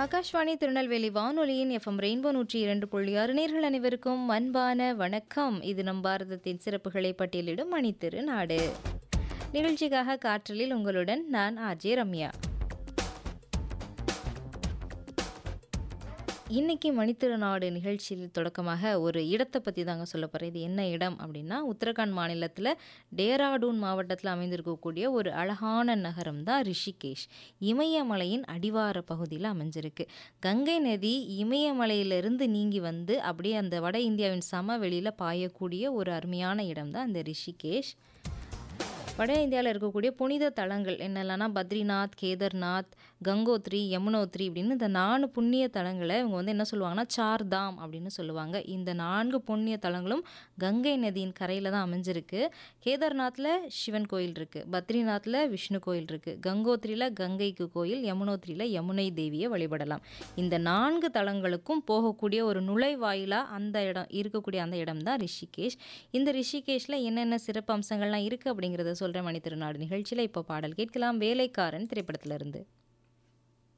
ஆகாஷ்வாணி திருநெல்வேலி வானொலியின் FM rainbow 102.6 நேயர்கள் அனைவருக்கும் அன்பான வணக்கம். இது நம் பாரதத்தின் சிறப்புகளை பட்டியலிடும் மணித்திரு நாடு நிகழ்ச்சிக்காக காற்றலில் உங்களுடன் நான் ஆர்ஜே ரம்யா. இன்னைக்கு மணித்திருநாடு நிகழ்ச்சியில் தொடக்கமாக ஒரு இடத்தை பற்றி தாங்க சொல்ல போகிறேன். இது என்ன இடம் அப்படின்னா, உத்தரகாண்ட் மாநிலத்தில் டேராடூன் மாவட்டத்தில் அமைந்திருக்கக்கூடிய ஒரு அழகான நகரம் தான் ரிஷிகேஷ். இமயமலையின் அடிவார பகுதியில் அமைஞ்சிருக்கு. கங்கை நதி இமயமலையிலிருந்து நீங்கி வந்து அப்படியே அந்த வட இந்தியாவின் சமவெளியில் பாயக்கூடிய ஒரு அருமையான இடம் தான் இந்த ரிஷிகேஷ். வட இந்தியாவில் இருக்கக்கூடிய புனித தலங்கள் என்னெல்லாம்னா பத்ரிநாத், கேதார்நாத், கங்கோத்ரி, யமுனோத்ரி இப்படின்னு இந்த 4 புண்ணிய தலங்களை இவங்க வந்து என்ன சொல்லுவாங்கன்னா சார் தாம் அப்படின்னு சொல்லுவாங்க. இந்த 4 புண்ணிய தலங்களும் கங்கை நதியின் கரையில் தான் அமைஞ்சிருக்கு. கேதார்நாத்தில் சிவன் கோயில் இருக்குது, பத்ரிநாத்தில் விஷ்ணு கோயில் இருக்குது, கங்கோத்ரியில் கங்கைக்கு கோயில், யமுனோத்ரியில் யமுனை தேவியை வழிபடலாம். இந்த 4 தலங்களுக்கும் போகக்கூடிய ஒரு நுழைவாயிலாக அந்த இடம் இருக்கக்கூடிய அந்த இடம் தான் ரிஷிகேஷ். இந்த ரிஷிகேஷில் என்னென்ன சிறப்பு அம்சங்கள்லாம் இருக்குது அப்படிங்கிறத சொல்கிற மணித்திருநாடு நிகழ்ச்சியில் இப்போ பாடல் கேட்கலாம். வேலைக்காரன் திரைப்படத்திலிருந்து.